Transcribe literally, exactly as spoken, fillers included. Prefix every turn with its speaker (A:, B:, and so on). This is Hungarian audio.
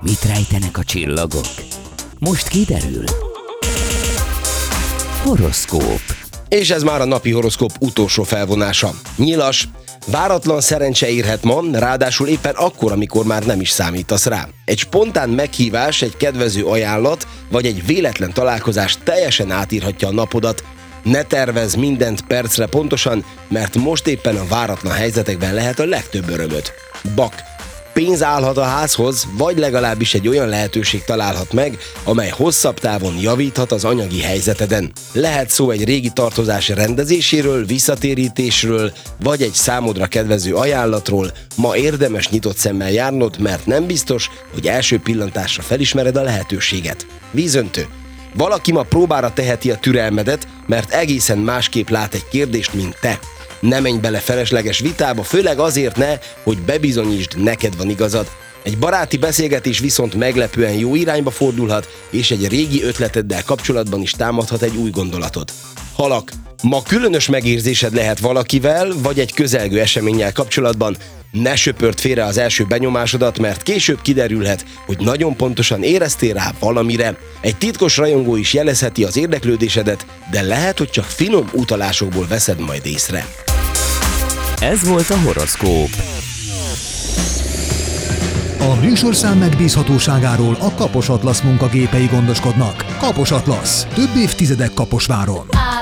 A: Mit rejtenek a csillagok? Most kiderül. Horoszkóp.
B: És ez már a napi horoszkóp utolsó felvonása. Nyilas, váratlan szerencse érhet ma, ráadásul éppen akkor, amikor már nem is számítasz rá. Egy spontán meghívás, egy kedvező ajánlat, vagy egy véletlen találkozás teljesen átírhatja a napodat. Ne tervezz mindent percre pontosan, mert most éppen a váratlan helyzetekben lehet a legtöbb örömöt. Bak, pénz állhat a házhoz, vagy legalábbis egy olyan lehetőség találhat meg, amely hosszabb távon javíthat az anyagi helyzeteden. Lehet szó egy régi tartozás rendezéséről, visszatérítésről, vagy egy számodra kedvező ajánlatról. Ma érdemes nyitott szemmel járnod, mert nem biztos, hogy első pillantásra felismered a lehetőséget. Vízöntő. Valaki ma próbára teheti a türelmedet, mert egészen másképp lát egy kérdést, mint te. Ne menj bele felesleges vitába, főleg azért ne, hogy bebizonyítsd, neked van igazad. Egy baráti beszélgetés viszont meglepően jó irányba fordulhat, és egy régi ötleteddel kapcsolatban is támadhat egy új gondolatot. Halak, ma különös megérzésed lehet valakivel, vagy egy közelgő eseménnyel kapcsolatban. Ne söpörd félre az első benyomásodat, mert később kiderülhet, hogy nagyon pontosan éreztél rá valamire. Egy titkos rajongó is jelezheti az érdeklődésedet, de lehet, hogy csak finom utalásokból veszed majd észre.
A: Ez volt a horoszkóp.
C: A műsorszám megbízhatóságáról a Kapos Atlasz munkagépei gondoskodnak. Kapos Atlasz. Több évtizedek Kaposváron.